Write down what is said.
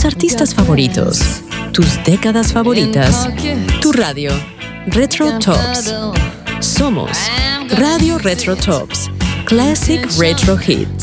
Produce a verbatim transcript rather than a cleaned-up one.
tus artistas favoritos, tus décadas favoritas, tu radio, Retro Tops. Somos Radio Retro Tops, Classic Retro Hits.